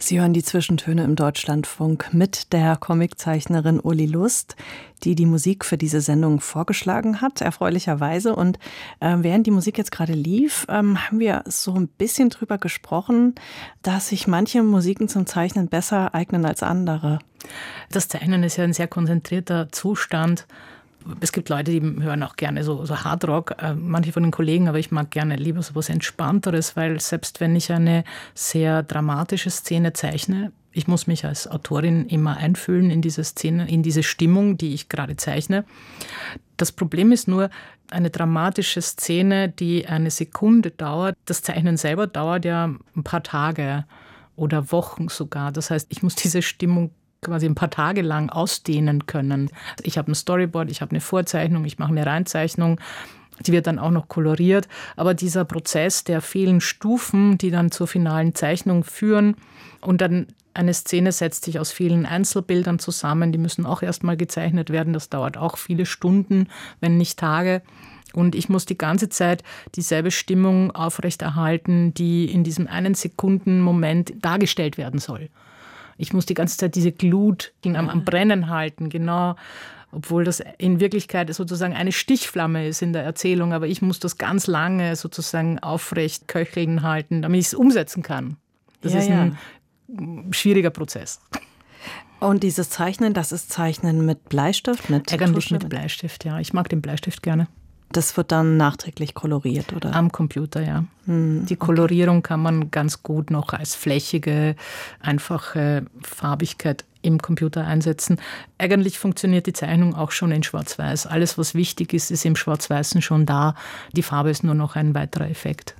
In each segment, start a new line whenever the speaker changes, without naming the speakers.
Sie hören die Zwischentöne im Deutschlandfunk mit der Comiczeichnerin Uli Lust, die die Musik für diese Sendung vorgeschlagen hat, erfreulicherweise. Und während die Musik jetzt gerade lief, haben wir so ein bisschen drüber gesprochen, dass sich manche Musiken zum Zeichnen besser eignen als andere.
Das Zeichnen ist ja ein sehr konzentrierter Zustand. Es gibt Leute, die hören auch gerne so Hardrock, manche von den Kollegen, aber ich mag gerne lieber so was Entspannteres, weil selbst wenn ich eine sehr dramatische Szene zeichne, ich muss mich als Autorin immer einfühlen in diese Szene, in diese Stimmung, die ich gerade zeichne. Das Problem ist nur, eine dramatische Szene, die eine Sekunde dauert, das Zeichnen selber dauert ja ein paar Tage oder Wochen sogar. Das heißt, ich muss diese Stimmung quasi ein paar Tage lang ausdehnen können. Ich habe ein Storyboard, ich habe eine Vorzeichnung, ich mache eine Reinzeichnung, die wird dann auch noch koloriert. Aber dieser Prozess der vielen Stufen, die dann zur finalen Zeichnung führen und dann eine Szene setzt sich aus vielen Einzelbildern zusammen, die müssen auch erstmal gezeichnet werden. Das dauert auch viele Stunden, wenn nicht Tage. Und ich muss die ganze Zeit dieselbe Stimmung aufrechterhalten, die in diesem einen Sekundenmoment dargestellt werden soll. Ich muss die ganze Zeit diese Glut am Brennen halten, genau, obwohl das in Wirklichkeit sozusagen eine Stichflamme ist in der Erzählung. Aber ich muss das ganz lange sozusagen aufrecht köcheln halten, damit ich es umsetzen kann. Das ist ein schwieriger Prozess.
Und dieses Zeichnen, das ist Zeichnen mit Bleistift?
Eigentlich mit Bleistift, ja. Ich mag den Bleistift gerne.
Das wird dann nachträglich koloriert, oder?
Am Computer, ja. Die Kolorierung kann man ganz gut noch als flächige, einfache Farbigkeit im Computer einsetzen. Eigentlich funktioniert die Zeichnung auch schon in Schwarz-Weiß. Alles, was wichtig ist, ist im Schwarz-Weißen schon da. Die Farbe ist nur noch ein weiterer Effekt.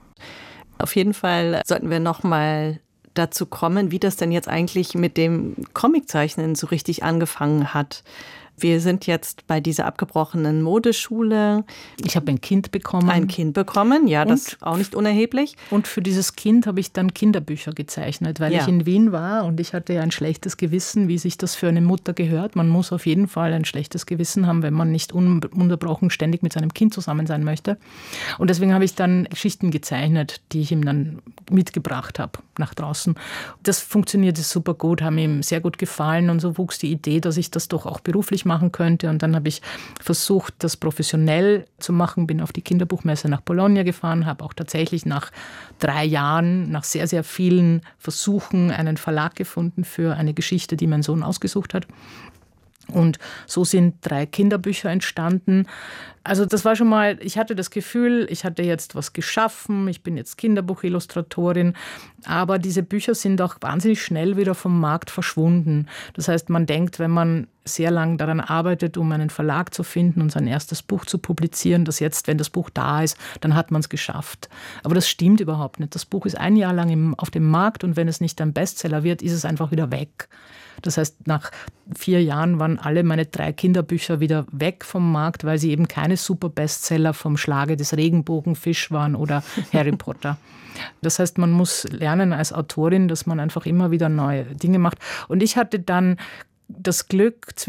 Auf jeden Fall sollten wir noch mal dazu kommen, wie das denn jetzt eigentlich mit dem Comiczeichnen so richtig angefangen hat. Wir sind jetzt bei dieser abgebrochenen Modeschule.
Ich habe ein Kind bekommen.
Ja, das ist auch nicht unerheblich.
Und für dieses Kind habe ich dann Kinderbücher gezeichnet, weil ich in Wien war und ich hatte ja ein schlechtes Gewissen, wie sich das für eine Mutter gehört. Man muss auf jeden Fall ein schlechtes Gewissen haben, wenn man nicht ununterbrochen ständig mit seinem Kind zusammen sein möchte. Und deswegen habe ich dann Geschichten gezeichnet, die ich ihm dann mitgebracht habe nach draußen. Das funktionierte super gut, haben ihm sehr gut gefallen und so wuchs die Idee, dass ich das doch auch beruflich machen könnte. Und dann habe ich versucht, das professionell zu machen, bin auf die Kinderbuchmesse nach Bologna gefahren, habe auch tatsächlich nach 3 Jahren, nach sehr, sehr vielen Versuchen einen Verlag gefunden für eine Geschichte, die mein Sohn ausgesucht hat. Und so sind 3 Kinderbücher entstanden. Also das war schon mal, ich hatte das Gefühl, ich hatte jetzt was geschaffen, ich bin jetzt Kinderbuchillustratorin, aber diese Bücher sind auch wahnsinnig schnell wieder vom Markt verschwunden. Das heißt, man denkt, wenn man sehr lang daran arbeitet, um einen Verlag zu finden und sein erstes Buch zu publizieren, dass jetzt, wenn das Buch da ist, dann hat man es geschafft. Aber das stimmt überhaupt nicht. Das Buch ist 1 Jahr lang auf dem Markt und wenn es nicht ein Bestseller wird, ist es einfach wieder weg. Das heißt, nach 4 Jahren waren alle meine 3 Kinderbücher wieder weg vom Markt, weil sie eben keine super Bestseller vom Schlage des Regenbogenfisch waren oder Harry Potter. Das heißt, man muss lernen als Autorin, dass man einfach immer wieder neue Dinge macht. Und ich hatte dann das Glück,